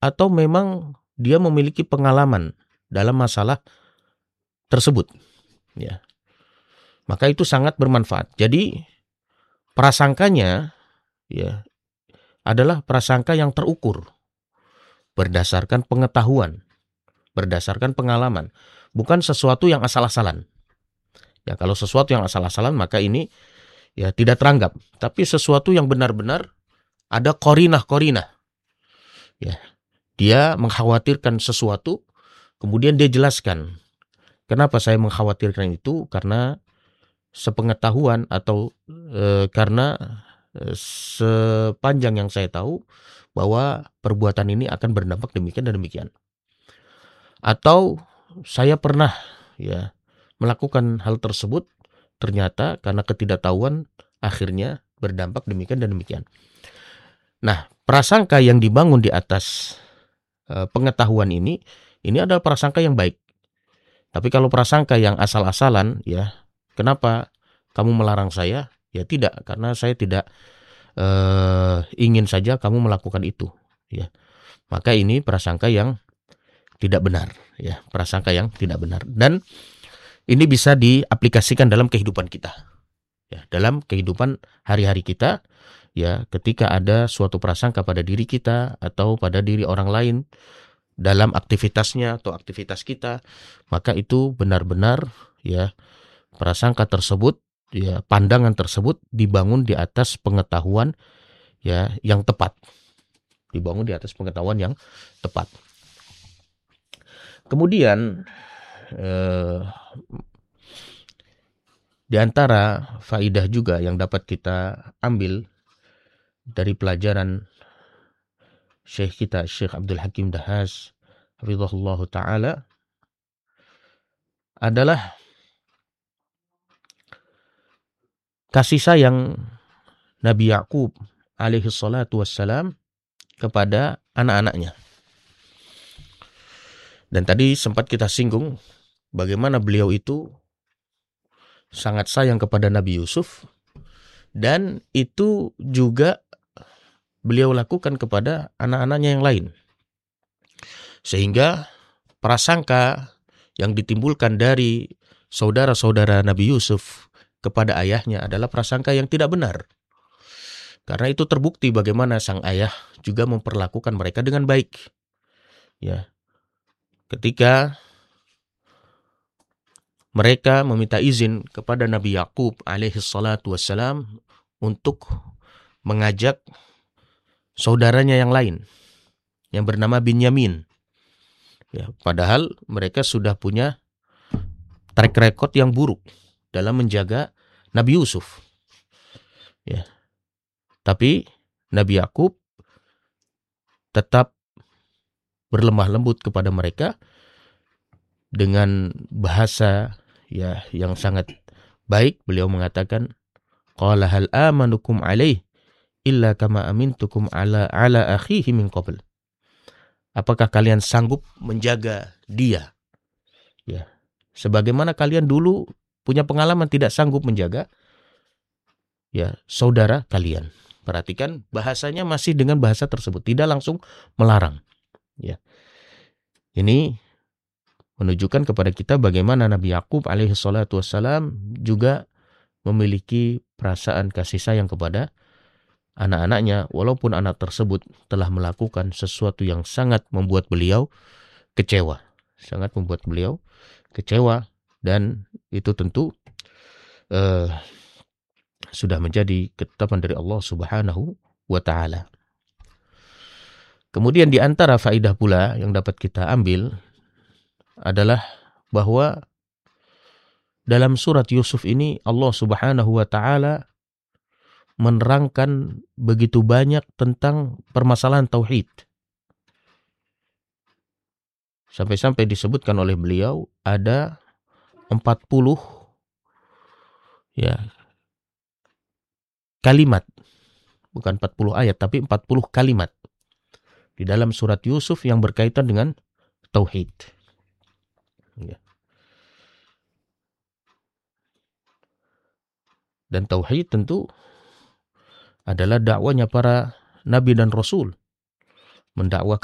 atau memang dia memiliki pengalaman dalam masalah tersebut, ya. Maka itu sangat bermanfaat. Jadi prasangkanya, ya, adalah prasangka yang terukur berdasarkan pengetahuan, berdasarkan pengalaman, bukan sesuatu yang asal-asalan. Ya, kalau sesuatu yang asal-asalan maka ini ya tidak teranggap, tapi sesuatu yang benar-benar ada korinah-korinah. Ya, dia mengkhawatirkan sesuatu, kemudian dia jelaskan. Kenapa saya mengkhawatirkan itu? Karena sepengetahuan atau karena sepanjang yang saya tahu bahwa perbuatan ini akan berdampak demikian dan demikian. Atau saya pernah ya melakukan hal tersebut, ternyata karena ketidaktahuan akhirnya berdampak demikian dan demikian. Nah, prasangka yang dibangun di atas pengetahuan ini adalah prasangka yang baik. Tapi kalau prasangka yang asal-asalan, ya, kenapa kamu melarang saya? Ya tidak, karena saya tidak ingin saja kamu melakukan itu. Ya, maka ini prasangka yang tidak benar. Ya, prasangka yang tidak benar. Dan ini bisa diaplikasikan dalam kehidupan kita. Ya, dalam kehidupan hari-hari kita, ya, ketika ada suatu prasangka pada diri kita atau pada diri orang lain dalam aktivitasnya atau aktivitas kita, maka itu benar-benar ya prasangka tersebut, ya pandangan tersebut dibangun di atas pengetahuan ya yang tepat. Dibangun di atas pengetahuan yang tepat. Kemudian di antara faidah juga yang dapat kita ambil dari pelajaran Syekh kita, Syekh Abdul Hakim Dahas, hafizahullah ta'ala, adalah kasih sayang Nabi Ya'qub alaihi salatu wassalam kepada anak-anaknya. Dan tadi sempat kita singgung bagaimana beliau itu sangat sayang kepada Nabi Yusuf, dan itu juga beliau lakukan kepada anak-anaknya yang lain. Sehingga prasangka yang ditimbulkan dari saudara-saudara Nabi Yusuf kepada ayahnya adalah prasangka yang tidak benar. Karena itu terbukti bagaimana sang ayah juga memperlakukan mereka dengan baik. Ya. Ketika mereka meminta izin kepada Nabi Ya'qub alaihi salatu wassalam untuk mengajak saudaranya yang lain yang bernama Binyamin. Ya, padahal mereka sudah punya track record yang buruk dalam menjaga Nabi Yusuf. Ya. Tapi Nabi Ya'qub tetap berlemah lembut kepada mereka dengan bahasa ya yang sangat baik. Beliau mengatakan, qala hal amanukum alaih illa kama amintukum ala akhihi min qabl. Apakah kalian sanggup menjaga dia? Ya, sebagaimana kalian dulu punya pengalaman tidak sanggup menjaga ya saudara kalian. Perhatikan bahasanya masih dengan bahasa tersebut, tidak langsung melarang. Ya. Ini menunjukkan kepada kita bagaimana Nabi Ya'qub alaihi salatu wassalam juga memiliki perasaan kasih sayang kepada anak-anaknya, walaupun anak tersebut telah melakukan sesuatu yang sangat membuat beliau kecewa. Sangat membuat beliau kecewa, dan itu tentu sudah menjadi ketetapan dari Allah Subhanahu wa ta'ala. Kemudian di antara faidah pula yang dapat kita ambil adalah bahwa dalam surat Yusuf ini Allah Subhanahu wa ta'ala menerangkan begitu banyak tentang permasalahan tauhid. Sampai-sampai disebutkan oleh beliau ada 40 ya kalimat, bukan 40 ayat tapi 40 kalimat di dalam surat Yusuf yang berkaitan dengan tauhid. Ya. Dan tauhid tentu adalah dakwanya para nabi dan rasul, mendakwakan